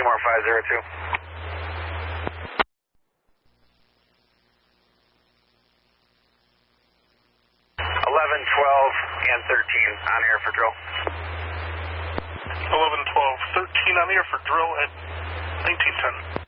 more 502. 11, 12, and 13 on air for drill. 11, 12, 13 on air for drill at 1910.